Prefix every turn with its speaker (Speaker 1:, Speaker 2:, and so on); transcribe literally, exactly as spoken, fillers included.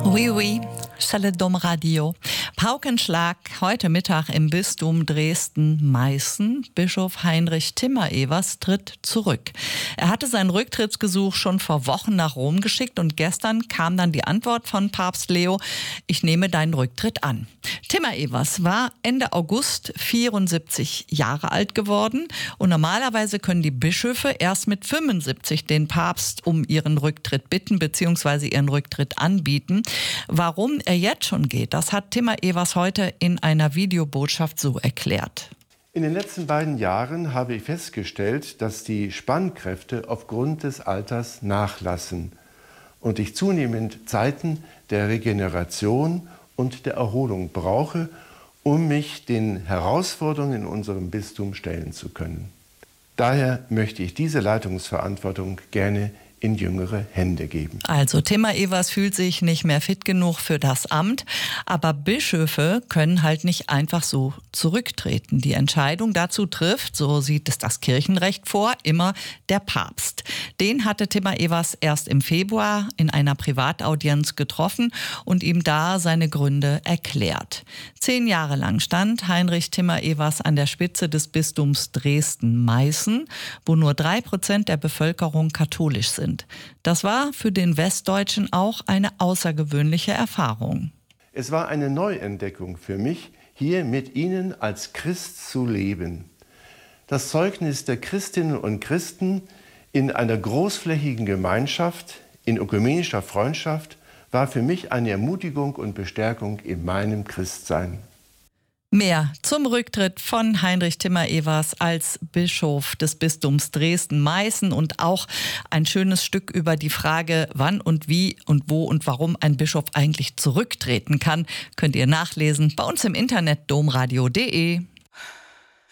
Speaker 1: Oui, oui, Schelle Domradio. Paukenschlag heute Mittag im Bistum Dresden-Meißen. Bischof Heinrich Timmer-Evers tritt zurück. Er hatte sein Rücktrittsgesuch schon vor Wochen nach Rom geschickt und gestern kam dann die Antwort von Papst Leo: Ich nehme deinen Rücktritt an. Timmer-Evers war Ende August vierundsiebzig Jahre alt geworden und normalerweise können die Bischöfe erst mit fünfundsiebzig den Papst um ihren Rücktritt bitten bzw. ihren Rücktritt anbieten. Warum er jetzt schon geht, das hat Timmer-Evers heute in einer Videobotschaft so erklärt.
Speaker 2: In den letzten beiden Jahren habe ich festgestellt, dass die Spannkräfte aufgrund des Alters nachlassen und ich zunehmend Zeiten der Regeneration und der Erholung brauche, um mich den Herausforderungen in unserem Bistum stellen zu können. Daher möchte ich diese Leitungsverantwortung gerne in jüngere Hände geben.
Speaker 1: Also Timmer-Evers fühlt sich nicht mehr fit genug für das Amt, aber Bischöfe können halt nicht einfach so zurücktreten. Die Entscheidung dazu trifft, so sieht es das Kirchenrecht vor, immer der Papst. Den hatte Timmer-Evers erst im Februar in einer Privataudienz getroffen und ihm da seine Gründe erklärt. Zehn Jahre lang stand Heinrich Timmer-Evers an der Spitze des Bistums Dresden-Meißen, wo nur drei Prozent der Bevölkerung katholisch sind. Das war für den Westdeutschen auch eine außergewöhnliche Erfahrung.
Speaker 2: Es war eine Neuentdeckung für mich, hier mit Ihnen als Christ zu leben. Das Zeugnis der Christinnen und Christen in einer großflächigen Gemeinschaft, in ökumenischer Freundschaft, war für mich eine Ermutigung und Bestärkung in meinem Christsein.
Speaker 1: Mehr zum Rücktritt von Heinrich Timmer-Evers als Bischof des Bistums Dresden-Meißen und auch ein schönes Stück über die Frage, wann und wie und wo und warum ein Bischof eigentlich zurücktreten kann, könnt ihr nachlesen bei uns im Internet domradio punkt de.